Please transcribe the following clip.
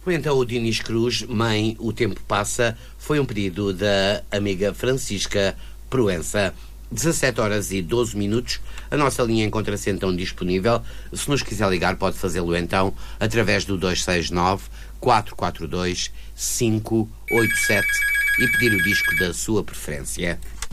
Então o Dinis Cruz, Mãe, o tempo passa, foi um pedido da amiga Francisca Proença. 17h12. A nossa linha encontra-se então disponível. Se nos quiser ligar, pode fazê-lo então através do 269-442-587 e pedir o disco da sua preferência.